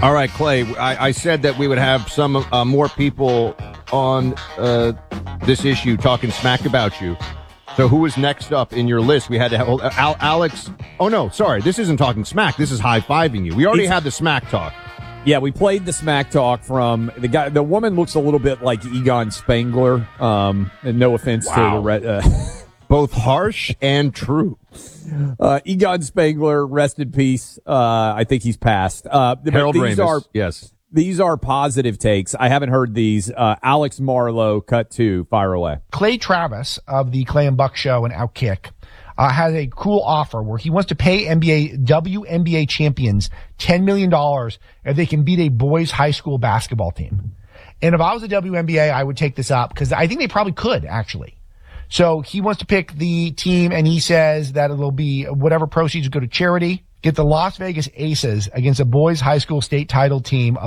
All right, Clay, I said that we would have some more people on this issue talking smack about you. So who was next up in your list? We had to have Alex. Oh, no, sorry. This isn't talking smack. This is high-fiving you. We already had the smack talk. Yeah, we played the smack talk from the guy. The woman looks a little bit like Egon Spengler. And no offense to the both harsh and true. Egon Spengler, rest in peace. I think he's passed. Harold Ramis, yes. These are positive takes. I haven't heard these. Alex Marlowe, cut 2, fire away. Clay Travis of the Clay and Buck Show and Outkick has a cool offer where he wants to pay WNBA champions $10 million if they can beat a boys high school basketball team. And if I was a WNBA, I would take this up because I think they probably could, actually. So he wants to pick the team, and he says that it'll be whatever proceeds go to charity. Get the Las Vegas Aces against a boys high school state title team